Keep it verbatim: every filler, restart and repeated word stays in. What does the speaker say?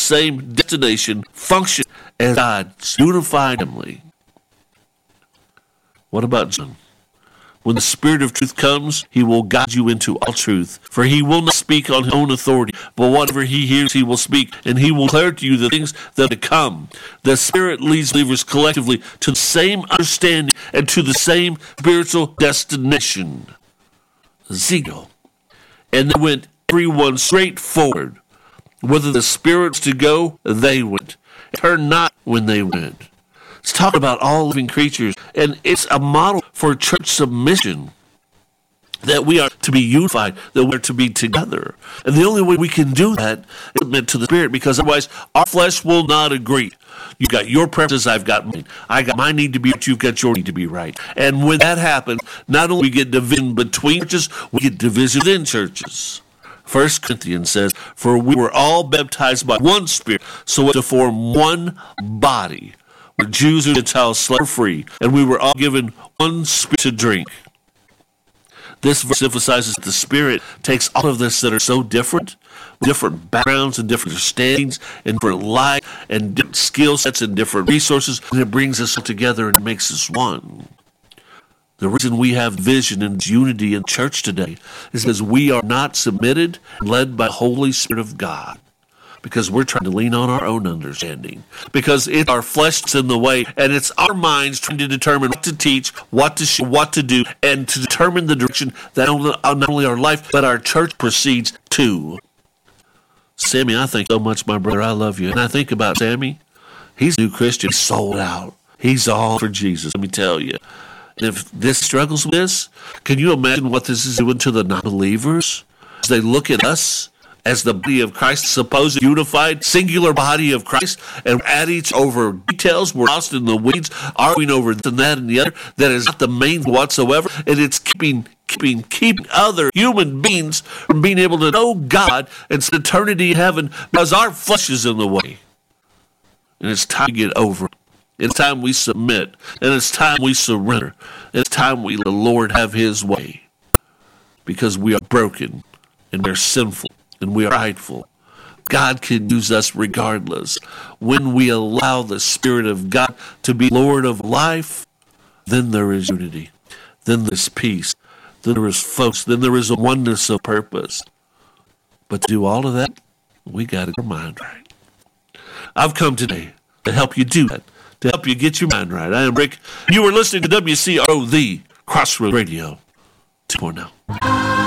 same destination, function as God's unified family. What about John? When the Spirit of truth comes, he will guide you into all truth. For he will not speak on his own authority, but whatever he hears, he will speak, and he will declare to you the things that are to come. The Spirit leads believers collectively to the same understanding and to the same spiritual destination. Ezekiel. And they went everyone straight forward. Whether the Spirit was to go, they went. Turn not when they went. It's talking about all living creatures, and it's a model for church submission, that we are to be unified, that we're to be together. And the only way we can do that is submit to the Spirit, because otherwise our flesh will not agree. You've got your preferences, I've got mine. I got my need to be right, you've got your need to be right. And when that happens, not only we get division between churches, we get division within churches. First Corinthians says, for we were all baptized by one Spirit, so as to form one body. We're Jews and Gentiles, slave or free, and we were all given one Spirit to drink. This verse emphasizes that the Spirit takes all of this that are so different, different backgrounds and different understandings and different life and different skill sets and different resources, and it brings us all together and makes us one. The reason we have vision and unity in church today is because we are not submitted and led by the Holy Spirit of God. Because we're trying to lean on our own understanding. Because it's our flesh that's in the way, and it's our minds trying to determine what to teach, what to show, what to do, and to determine the direction that not only our life, but our church proceeds to. Sammy, I think so much, my brother, I love you. And I think about Sammy, he's a new Christian, he's sold out. He's all for Jesus, let me tell you. And if this struggles with this, can you imagine what this is doing to the non-believers? As they look at us, as the body of Christ, supposed unified, singular body of Christ, and we're at each over details, we're lost in the weeds, arguing over this and that and the other, that is not the main whatsoever, and it's keeping, keeping, keeping other human beings from being able to know God and spend eternity in heaven, because our flesh is in the way. And it's time to get over it. It's time we submit, and it's time we surrender. It's time we let the Lord have his way, because we are broken, and we're sinful. And we are prideful. God can use us regardless. When we allow the Spirit of God to be Lord of life, then there is unity. Then there's peace. Then there is focus. Then there is a oneness of purpose. But to do all of that, we got to get our mind right. I've come today to help you do that, to help you get your mind right. I am Rick. You are listening to W C R O, the Crossroads Radio two point oh.